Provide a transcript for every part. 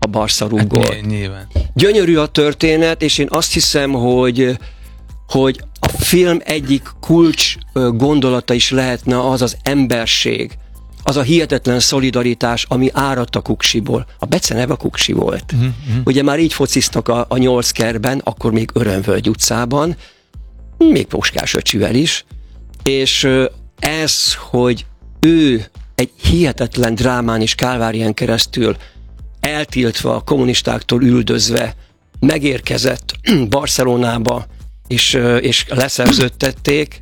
Barca rúgol. Hát, nyilván. Gyönyörű a történet, és én azt hiszem, hogy a film egyik kulcs gondolata is lehetne az emberség, az a hihetetlen szolidaritás, ami áradt a Kuksiból. A beceneve a Kuksi volt. Ugye már így fociztak a 8 kerben, akkor még Örömvölgy utcában, még Puskás öcsivel is, és ez, hogy ő egy hihetetlen drámán és kálvárián keresztül eltiltva, a kommunistáktól üldözve megérkezett Barcelonába, és leszerződtették,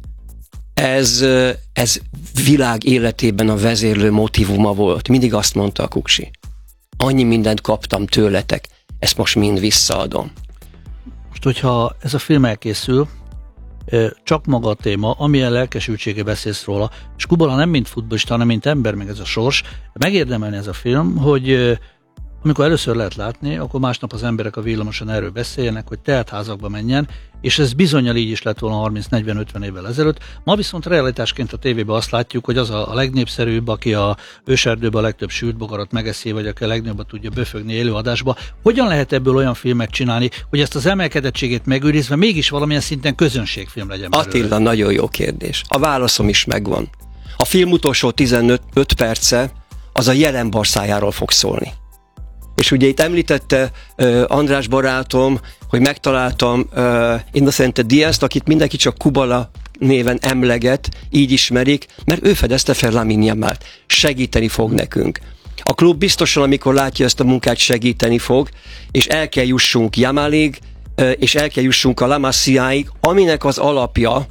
ez világ életében a vezérlő motívuma volt. Mindig azt mondta a Kuksi. Annyi mindent kaptam tőletek, ezt most mind visszaadom. Most, hogyha ez a film elkészül, csak maga a téma, amilyen lelkesültsége beszélsz róla, és Kubala nem mint futballista, hanem mint ember, meg ez a sors, megérdemelni ez a film, hogy amikor először lehet látni, akkor másnap az emberek a villamoson erről beszéljenek, hogy teltházakba menjen, és ez bizonnyal így is lett volna 30-40-50 évvel ezelőtt. Ma viszont realitásként a tévében azt látjuk, hogy az a legnépszerűbb, aki a őserdőben a legtöbb sült bogarat megeszi, vagy aki a legnagyobbat tudja böfögni élőadásba. Hogyan lehet ebből olyan filmet csinálni, hogy ezt az emelkedettségét megőrizve mégis valamilyen szinten közönségfilm legyen belőle? Attila, nagyon jó kérdés. A válaszom is megvan. A film utolsó 15 perce az a jelen Barszájáról fog szólni. És ugye itt említette András barátom, hogy megtaláltam Innocente Díazt, akit mindenki csak Kubala néven emleget, így ismerik, mert ő fedezte fel Lamine Yamalt. Segíteni fog nekünk. A klub biztosan, amikor látja ezt a munkát, segíteni fog, és el kell jussunk Yamalig, és el kell jussunk a La Masiáig, aminek az alapja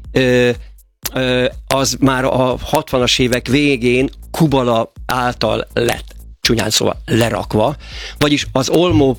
az már a 60-as évek végén Kubala által lett, csúnyán szóval lerakva, vagyis az Olmo,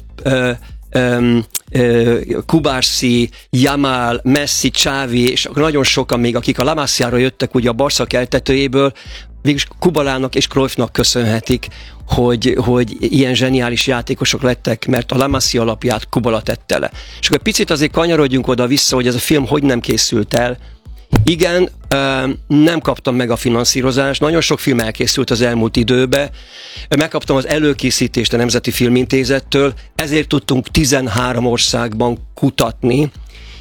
Kubarsi, Yamal, Messi, Xavi, és nagyon sokan még, akik a La Masiára jöttek ugye a Barca keltetőjéből, végülis Kubalának és Cruyffnak köszönhetik, hogy ilyen zseniális játékosok lettek, mert a La Masia alapját Kubala tette le. És akkor picit azért kanyarodjunk oda-vissza, hogy ez a film hogy nem készült el. Igen, nem kaptam meg a finanszírozást, nagyon sok film elkészült az elmúlt időben, megkaptam az előkészítést a Nemzeti Filmintézettől, ezért tudtunk 13 országban kutatni,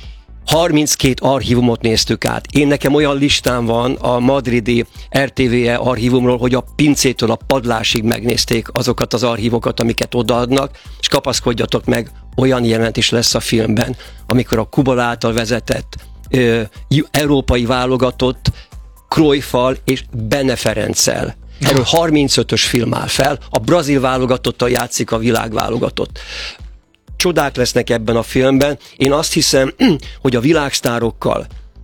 32 archívumot néztük át. Nekem olyan listám van a madridi RTVE archívumról, hogy a pincétől a padlásig megnézték azokat az archívokat, amiket odaadnak, és kapaszkodjatok meg, olyan jelent is lesz a filmben, amikor a Kubala által vezetett európai válogatott Cruyffal és Bene Ferenccel. Erről 35-ös film áll fel, a brazil válogatottal játszik a világválogatott. Csodák lesznek ebben a filmben. Én azt hiszem, hogy a világsztárokkal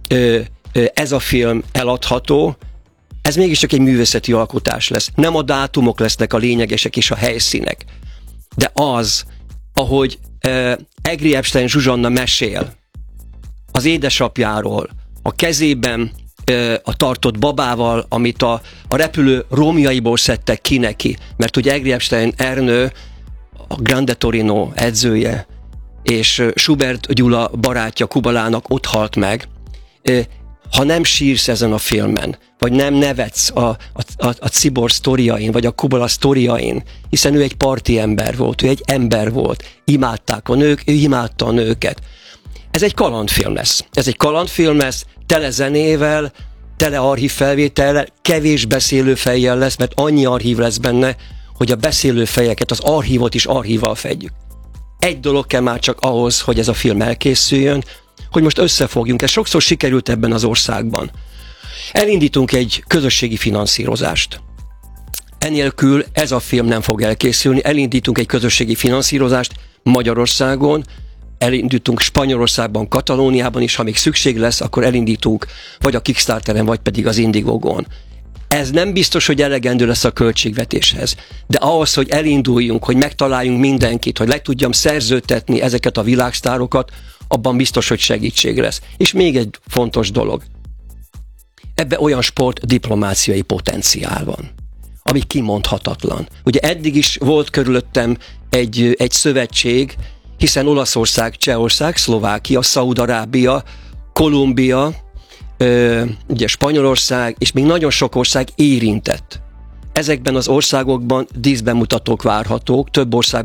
ez a film eladható, ez mégiscsak egy művészeti alkotás lesz. Nem a dátumok lesznek a lényegesek és a helyszínek, de az, ahogy Egri Epstein Zsuzsanna mesél az édesapjáról, a kezében a tartott babával, amit a repülő romjaiból szedtek ki neki, mert ugye Egri Epstein Ernő, a Grande Torino edzője, és Schubert Gyula barátja Kubalának ott halt meg. Ha nem sírsz ezen a filmen, vagy nem nevetsz a Cibor sztoriain, vagy a Kubala sztoriain, hiszen ő egy parti ember volt, ő egy ember volt, imádták a nők, ő imádta a nőket. Ez egy kalandfilm lesz. Ez egy kalandfilm lesz, tele zenével, tele archív felvétellel, kevés beszélőfejjel lesz, mert annyi archív lesz benne, hogy a beszélőfejeket, az archívot is archívval fedjük. Egy dolog kell már csak ahhoz, hogy ez a film elkészüljön, hogy most összefogjunk. Ez sokszor sikerült ebben az országban. Elindítunk egy közösségi finanszírozást. Enélkül ez a film nem fog elkészülni. Elindítunk egy közösségi finanszírozást Magyarországon, elindítunk Spanyolországban, Katalóniában is, ha még szükség lesz, akkor elindítunk vagy a Kickstarteren, vagy pedig az Indiegogon. Ez nem biztos, hogy elegendő lesz a költségvetéshez, de ahhoz, hogy elinduljunk, hogy megtaláljunk mindenkit, hogy le tudjam szerződtetni ezeket a világsztárokat, abban biztos, hogy segítség lesz. És még egy fontos dolog. Ebben olyan sportdiplomáciai potenciál van, ami kimondhatatlan. Ugye eddig is volt körülöttem egy szövetség, hiszen Olaszország, Csehország, Szlovákia, Szaúd-Arábia, Kolumbia, ugye Spanyolország, és még nagyon sok ország érintett. Ezekben az országokban díszbemutatók várhatók, több ország